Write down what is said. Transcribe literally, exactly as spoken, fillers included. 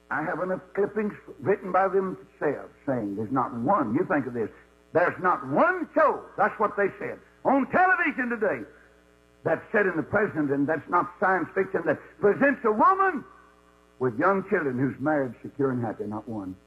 I have enough clippings written by themselves saying there's not one. You think of this. There's not one show, that's what they said, on television today that's said in the present, and that's not science fiction, that presents a woman with young children who's married, secure, and happy. Not one.